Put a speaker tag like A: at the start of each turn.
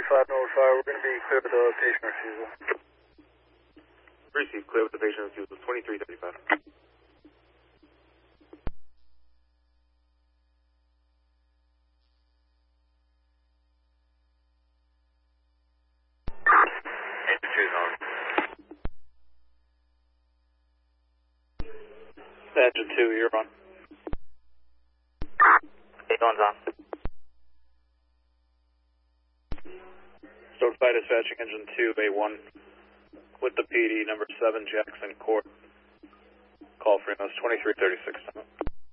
A: 2335 notified. We're going to be clear with the patient refusal.
B: Received, clear with the patient refusal, 2335.
A: Engine 2, you're on.
C: One's on.
A: Stoked by dispatching engine 2, A1 with the PD number 7 Jackson Court. Call for EMS 2336.